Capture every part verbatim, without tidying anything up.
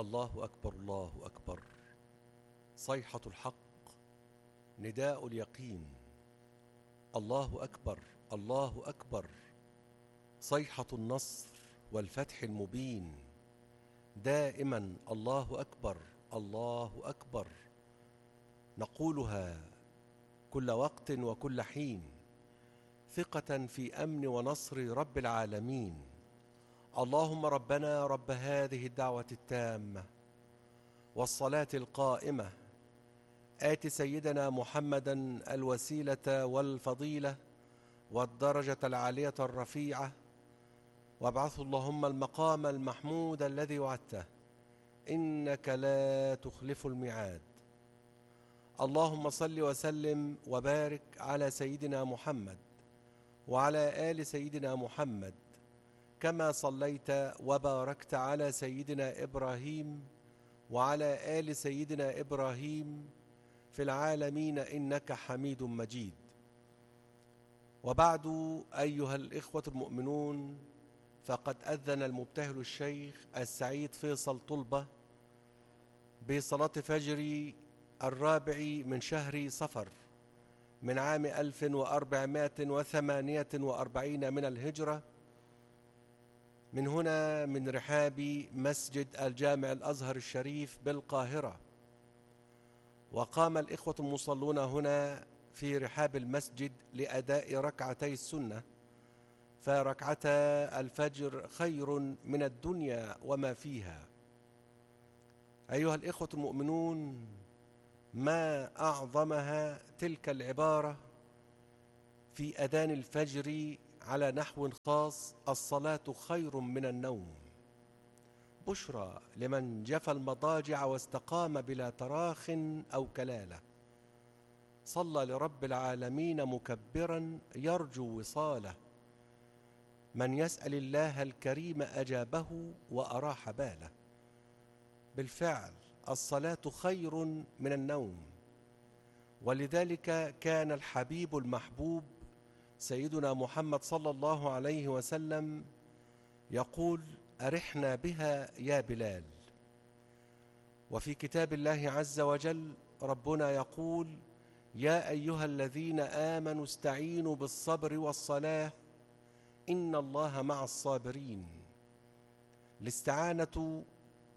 الله أكبر الله أكبر. صيحة الحق، نداء اليقين. الله أكبر الله أكبر. صيحة النصر والفتح المبين. دائما الله أكبر الله أكبر، نقولها كل وقت وكل حين، ثقة في أمن ونصر رب العالمين. اللهم ربنا رب هذه الدعوة التامة والصلاة القائمة، آت سيدنا محمدا الوسيلة والفضيلة والدرجة العالية الرفيعة، وابعثه اللهم المقام المحمود الذي وعدته، إنك لا تخلف الميعاد. اللهم صل وسلم وبارك على سيدنا محمد وعلى آل سيدنا محمد، كما صليت وباركت على سيدنا إبراهيم وعلى آل سيدنا إبراهيم في العالمين إنك حميد مجيد. وبعد، أيها الإخوة المؤمنون، فقد أذن المبتهل الشيخ السعيد فيصل طلبة بصلاة فجر الرابع من شهر صفر من عام ألف وأربعمائة وثمانية وأربعين من الهجرة، من هنا من رحاب مسجد الجامع الأزهر الشريف بالقاهرة. وقام الإخوة المصلون هنا في رحاب المسجد لأداء ركعتي السنة، فركعتا الفجر خير من الدنيا وما فيها. أيها الإخوة المؤمنون، ما أعظمها تلك العبارة في أذان الفجر على نحو خاص: الصلاة خير من النوم. بشرى لمن جفى المضاجع واستقام بلا تراخ أو كلالة، صلى لرب العالمين مكبرا يرجو وصاله. من يسأل الله الكريم أجابه وأراح باله. بالفعل الصلاة خير من النوم، ولذلك كان الحبيب المحبوب سيدنا محمد صلى الله عليه وسلم يقول: أرحنا بها يا بلال. وفي كتاب الله عز وجل ربنا يقول: يا أيها الذين آمنوا استعينوا بالصبر والصلاة إن الله مع الصابرين. الاستعانة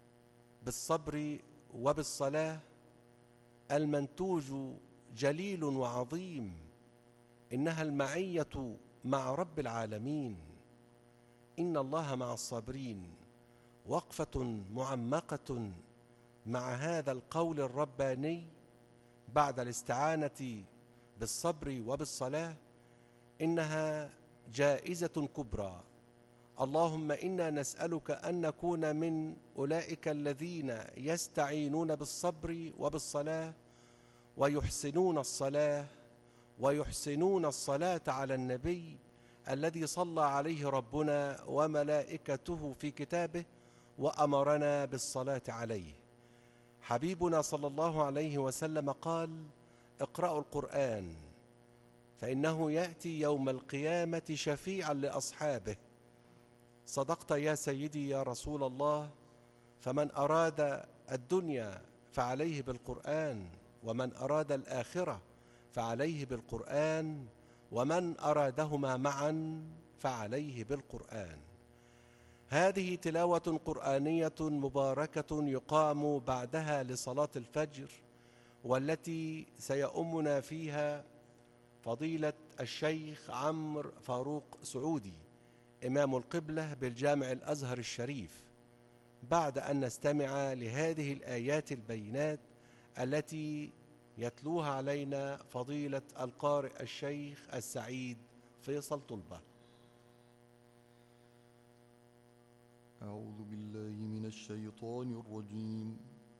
بالصبر وبالصلاة المنتوج جليل وعظيم، إنها المعية مع رب العالمين. إن الله مع الصابرين، وقفة معمقة مع هذا القول الرباني بعد الاستعانة بالصبر وبالصلاة، إنها جائزة كبرى. اللهم إنا نسألك أن نكون من أولئك الذين يستعينون بالصبر وبالصلاة ويحسنون الصلاة ويحسنون الصلاة على النبي الذي صلى عليه ربنا وملائكته في كتابه وأمرنا بالصلاة عليه. حبيبنا صلى الله عليه وسلم قال: اقرأوا القرآن فإنه يأتي يوم القيامة شفيعا لأصحابه. صدقت يا سيدي يا رسول الله، فمن أراد الدنيا فعليه بالقرآن، ومن أراد الآخرة فعليه بالقرآن، ومن أرادهما معا فعليه بالقرآن. هذه تلاوة قرآنية مباركة يقام بعدها لصلاة الفجر، والتي سيؤمنا فيها فضيلة الشيخ عمرو فاروق سعودي إمام القبلة بالجامع الأزهر الشريف، بعد أن نستمع لهذه الآيات البينات التي يتلوها علينا فضيلة القارئ الشيخ السعيد فيصل طلبة. أعوذ بالله من الشيطان الرجيم.